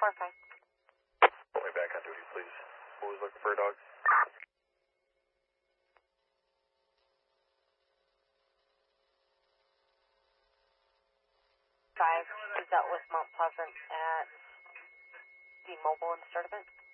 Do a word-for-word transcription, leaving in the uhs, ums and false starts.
four five. Put me back on duty, please. Who was looking for a dog? Five, we dealt with Mount Pleasant at the mobile in Sturtevant.